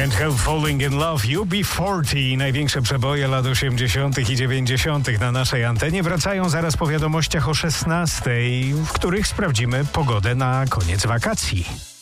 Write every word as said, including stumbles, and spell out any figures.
Can't Help Falling in Love, U B czterdzieści. Największe przeboje lat osiemdziesiątych i dziewięćdziesiątych na naszej antenie wracają zaraz po wiadomościach o szesnastej, w których sprawdzimy pogodę na koniec wakacji.